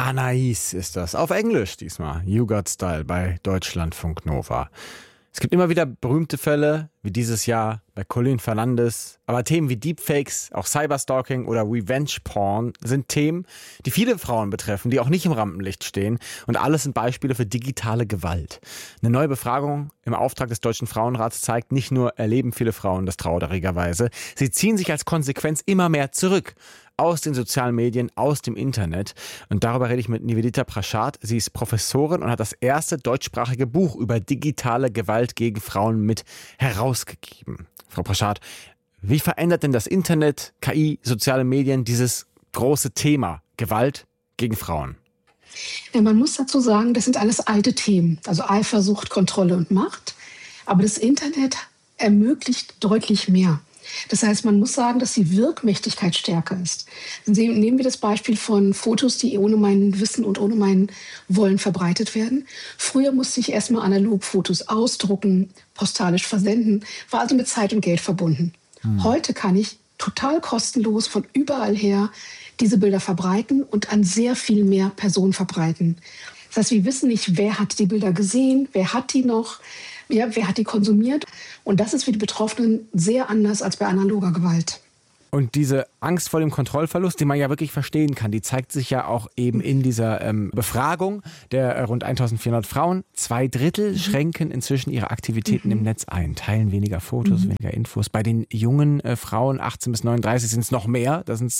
Anais ist das. Auf Englisch diesmal. You Got Style bei Deutschlandfunk Nova. Es gibt immer wieder berühmte Fälle, wie dieses Jahr bei Colin Fernandes. Aber Themen wie Deepfakes, auch Cyberstalking oder Revenge Porn sind Themen, die viele Frauen betreffen, die auch nicht im Rampenlicht stehen. Und alles sind Beispiele für digitale Gewalt. Eine neue Befragung im Auftrag des Deutschen Frauenrats zeigt, nicht nur erleben viele Frauen das trauerigerweise, sie ziehen sich als Konsequenz immer mehr zurück. Aus den sozialen Medien, aus dem Internet. Und darüber rede ich mit Nivedita Prashad. Sie ist Professorin und hat das erste deutschsprachige Buch über digitale Gewalt gegen Frauen mit herausgegeben. Frau Prashad, wie verändert denn das Internet, KI, soziale Medien dieses große Thema Gewalt gegen Frauen? Ja, man muss dazu sagen, das sind alles alte Themen. Also Eifersucht, Kontrolle und Macht. Aber das Internet ermöglicht deutlich mehr. Das heißt, man muss sagen, dass die Wirkmächtigkeit stärker ist. Nehmen wir das Beispiel von Fotos, die ohne mein Wissen und ohne mein Wollen verbreitet werden. Früher musste ich erstmal analog Fotos ausdrucken, postalisch versenden, war also mit Zeit und Geld verbunden. Heute kann ich total kostenlos von überall her diese Bilder verbreiten und an sehr viel mehr Personen verbreiten. Das heißt, wir wissen nicht, wer hat die Bilder gesehen, wer hat die noch, wer hat die konsumiert. Und das ist für die Betroffenen sehr anders als bei analoger Gewalt. Und diese Angst vor dem Kontrollverlust, die man ja wirklich verstehen kann, die zeigt sich ja auch eben in dieser Befragung der rund 1400 Frauen. 2/3 schränken inzwischen ihre Aktivitäten im Netz ein, teilen weniger Fotos, weniger Infos. Bei den jungen Frauen, 18 bis 39, sind es noch mehr, das sind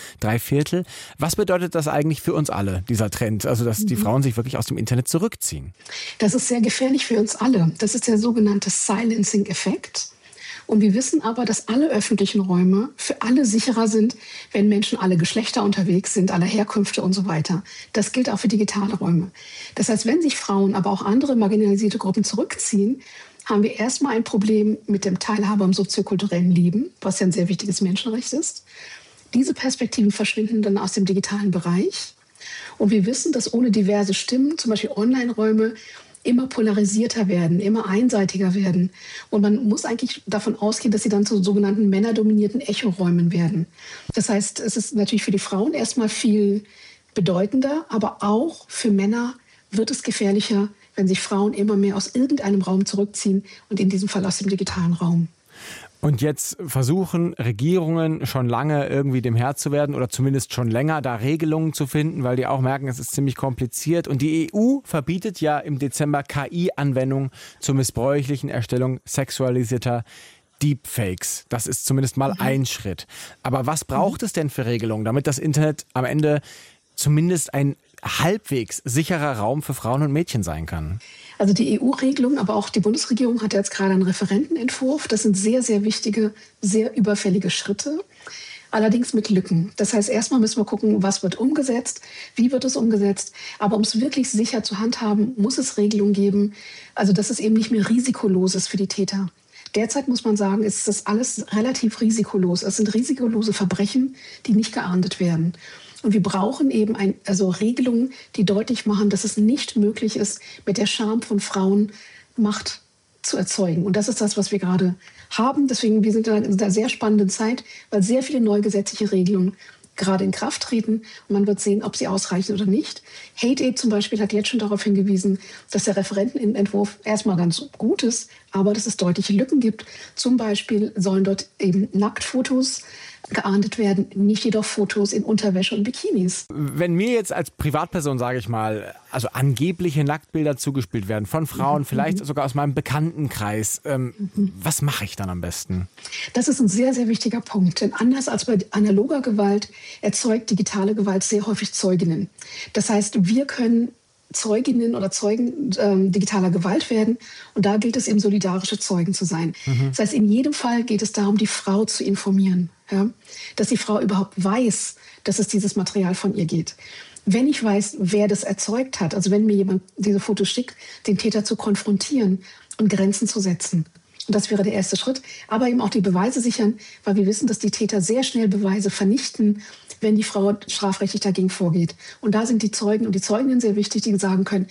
3/4. Was bedeutet das eigentlich für uns alle, dieser Trend? Also, dass die Frauen sich wirklich aus dem Internet zurückziehen? Das ist sehr gefährlich für uns alle. Das ist der sogenannte Silencing-Effekt. Und wir wissen aber, dass alle öffentlichen Räume für alle sicherer sind, wenn Menschen alle Geschlechter unterwegs sind, alle Herkünfte und so weiter. Das gilt auch für digitale Räume. Das heißt, wenn sich Frauen, aber auch andere marginalisierte Gruppen zurückziehen, haben wir erstmal ein Problem mit dem Teilhabe am soziokulturellen Leben, was ja ein sehr wichtiges Menschenrecht ist. Diese Perspektiven verschwinden dann aus dem digitalen Bereich. Und wir wissen, dass ohne diverse Stimmen, zum Beispiel Online-Räume, immer polarisierter werden, immer einseitiger werden. Und man muss eigentlich davon ausgehen, dass sie dann zu sogenannten männerdominierten Echoräumen werden. Das heißt, es ist natürlich für die Frauen erstmal viel bedeutender, aber auch für Männer wird es gefährlicher, wenn sich Frauen immer mehr aus irgendeinem Raum zurückziehen und in diesem Fall aus dem digitalen Raum. Und jetzt versuchen Regierungen schon lange irgendwie dem Herr zu werden oder zumindest schon länger da Regelungen zu finden, weil die auch merken, es ist ziemlich kompliziert. Und die EU verbietet ja im Dezember KI-Anwendungen zur missbräuchlichen Erstellung sexualisierter Deepfakes. Das ist zumindest mal ein Schritt. Aber was braucht es denn für Regelungen, damit das Internet am Ende zumindest ein halbwegs sicherer Raum für Frauen und Mädchen sein kann? Also die EU-Regelung, aber auch die Bundesregierung hat jetzt gerade einen Referentenentwurf. Das sind sehr, sehr wichtige, sehr überfällige Schritte, allerdings mit Lücken. Das heißt, erstmal müssen wir gucken, was wird umgesetzt, wie wird es umgesetzt. Aber um es wirklich sicher zu handhaben, muss es Regelungen geben, also dass es eben nicht mehr risikolos ist für die Täter. Derzeit muss man sagen, ist das alles relativ risikolos. Es sind risikolose Verbrechen, die nicht geahndet werden. Und wir brauchen eben Regelungen, die deutlich machen, dass es nicht möglich ist, mit der Scham von Frauen Macht zu erzeugen. Und das ist das, was wir gerade haben. Deswegen, wir sind in einer sehr spannenden Zeit, weil sehr viele neue gesetzliche Regelungen gerade in Kraft treten. Und man wird sehen, ob sie ausreichen oder nicht. Hate-Aid zum Beispiel hat jetzt schon darauf hingewiesen, dass der Referentenentwurf erstmal ganz gut ist, aber dass es deutliche Lücken gibt. Zum Beispiel sollen dort eben Nacktfotos geahndet werden, nicht jedoch Fotos in Unterwäsche und Bikinis. Wenn mir jetzt als Privatperson, sage ich mal, also angebliche Nacktbilder zugespielt werden von Frauen, vielleicht sogar aus meinem Bekanntenkreis, was mache ich dann am besten? Das ist ein sehr, sehr wichtiger Punkt. Denn anders als bei analoger Gewalt erzeugt digitale Gewalt sehr häufig Zeuginnen. Das heißt, wir können Zeuginnen oder Zeugen digitaler Gewalt werden. Und da gilt es eben, solidarische Zeugen zu sein. Das heißt, in jedem Fall geht es darum, die Frau zu informieren. Ja? Dass die Frau überhaupt weiß, dass es dieses Material von ihr geht. Wenn ich weiß, wer das erzeugt hat, also wenn mir jemand diese Fotos schickt, den Täter zu konfrontieren und Grenzen zu setzen. Und das wäre der erste Schritt. Aber eben auch die Beweise sichern, weil wir wissen, dass die Täter sehr schnell Beweise vernichten, wenn die Frau strafrechtlich dagegen vorgeht. Und da sind die Zeugen und die Zeuginnen sehr wichtig, die sagen können,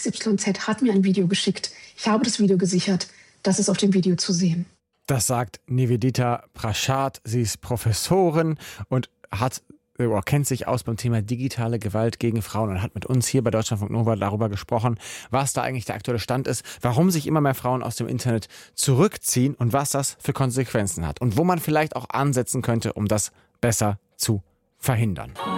XYZ hat mir ein Video geschickt, ich habe das Video gesichert, das ist auf dem Video zu sehen. Das sagt Nivedita Prashad. Sie ist Professorin und hat kennt sich aus beim Thema digitale Gewalt gegen Frauen und hat mit uns hier bei Deutschlandfunk Nova darüber gesprochen, was da eigentlich der aktuelle Stand ist, warum sich immer mehr Frauen aus dem Internet zurückziehen und was das für Konsequenzen hat und wo man vielleicht auch ansetzen könnte, um das besser zu verhindern.